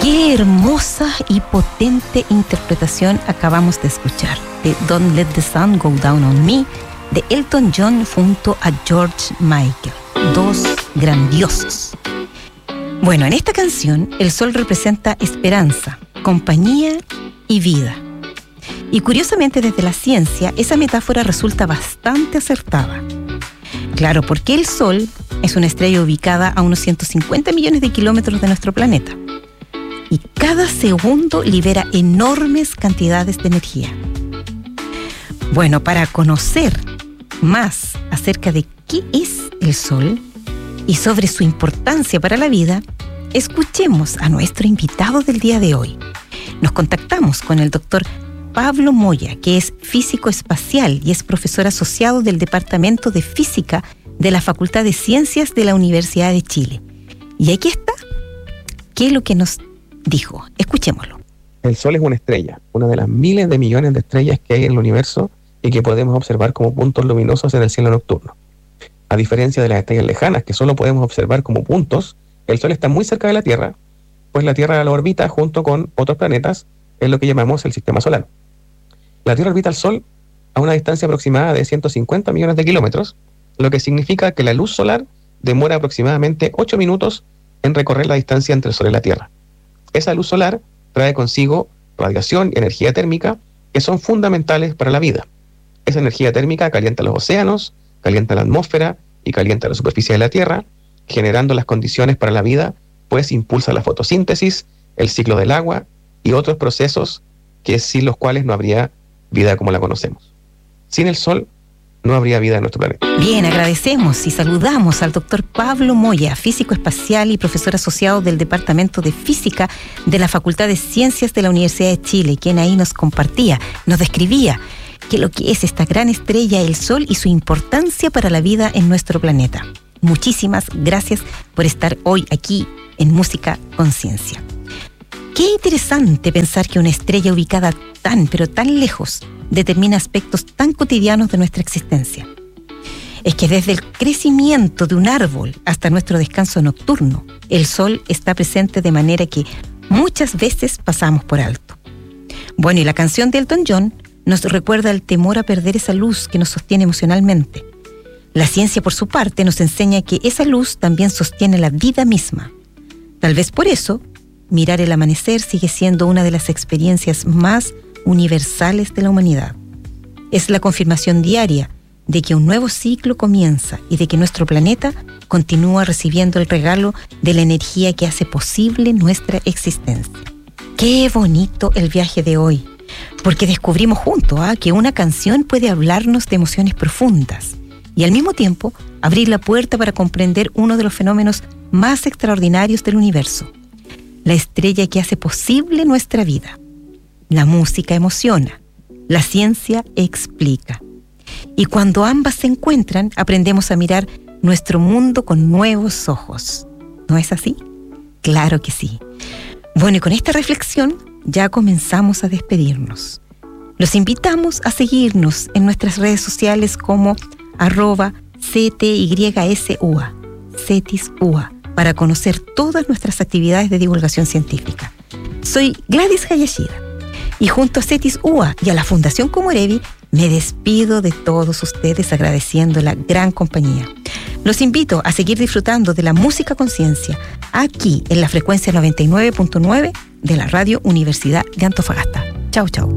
Qué hermosa y potente interpretación acabamos de escuchar de Don't Let the Sun Go Down on Me de Elton John junto a George Michael. Dos grandiosos. Bueno, en esta canción el sol representa esperanza, compañía y vida. Y curiosamente desde la ciencia esa metáfora resulta bastante acertada. Claro, porque el sol es una estrella ubicada a unos 150 millones de kilómetros de nuestro planeta. Y cada segundo libera enormes cantidades de energía. Bueno, para conocer más acerca de qué es el sol y sobre su importancia para la vida, escuchemos a nuestro invitado del día de hoy. Nos contactamos con el doctor Pablo Moya, que es físico espacial y es profesor asociado del Departamento de Física de la Facultad de Ciencias de la Universidad de Chile. Y aquí está, ¿qué es lo que nos dijo? Escuchémoslo. El Sol es una estrella, una de las miles de millones de estrellas que hay en el universo y que podemos observar como puntos luminosos en el cielo nocturno. A diferencia de las estrellas lejanas, que solo podemos observar como puntos, el Sol está muy cerca de la Tierra, pues la Tierra lo orbita junto con otros planetas, en lo que llamamos el Sistema Solar. La Tierra orbita al Sol a una distancia aproximada de 150 millones de kilómetros, lo que significa que la luz solar demora aproximadamente 8 minutos en recorrer la distancia entre el Sol y la Tierra. Esa luz solar trae consigo radiación y energía térmica que son fundamentales para la vida. Esa energía térmica calienta los océanos, calienta la atmósfera y calienta la superficie de la Tierra, generando las condiciones para la vida, pues impulsa la fotosíntesis, el ciclo del agua y otros procesos que sin los cuales no habría vida como la conocemos. Sin el Sol no habría vida en nuestro planeta. Bien, agradecemos y saludamos al doctor Pablo Moya, físico espacial y profesor asociado del Departamento de Física de la Facultad de Ciencias de la Universidad de Chile, quien ahí nos compartía, nos describía que lo que es esta gran estrella, el Sol, y su importancia para la vida en nuestro planeta. Muchísimas gracias por estar hoy aquí en Música Conciencia. Qué interesante pensar que una estrella ubicada pero tan lejos determina aspectos tan cotidianos de nuestra existencia. Es que desde el crecimiento de un árbol hasta nuestro descanso nocturno, el sol está presente de manera que muchas veces pasamos por alto. Bueno, y la canción de Elton John nos recuerda el temor a perder esa luz que nos sostiene emocionalmente. La ciencia, por su parte, nos enseña que esa luz también sostiene la vida misma. Tal vez por eso, mirar el amanecer sigue siendo una de las experiencias más universales de la humanidad. Es la confirmación diaria de que un nuevo ciclo comienza y de que nuestro planeta continúa recibiendo el regalo de la energía que hace posible nuestra existencia. Qué bonito el viaje de hoy, porque descubrimos juntos que una canción puede hablarnos de emociones profundas y al mismo tiempo abrir la puerta para comprender uno de los fenómenos más extraordinarios del universo, la estrella que hace posible nuestra vida. La música emociona, la ciencia explica. Y cuando ambas se encuentran, aprendemos a mirar nuestro mundo con nuevos ojos. ¿No es así? Claro que sí. Bueno, y con esta reflexión ya comenzamos a despedirnos. Los invitamos a seguirnos en nuestras redes sociales como @CTYSUA, CETISUA, para conocer todas nuestras actividades de divulgación científica. Soy Gladys Hayashida. Y junto a CETIS UA y a la Fundación Comorevi, me despido de todos ustedes agradeciendo la gran compañía. Los invito a seguir disfrutando de la música conciencia aquí en la frecuencia 99.9 de la Radio Universidad de Antofagasta. Chau, chau.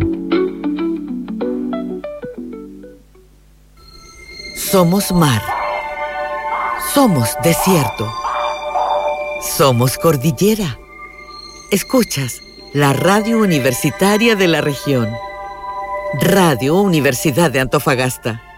Somos mar. Somos desierto. Somos cordillera. Escuchas la radio universitaria de la región. Radio Universidad de Antofagasta.